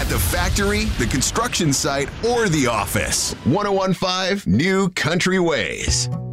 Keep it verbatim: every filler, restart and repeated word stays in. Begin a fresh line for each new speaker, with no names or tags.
the factory, the construction site, or the office. one oh one point five New Country Ways.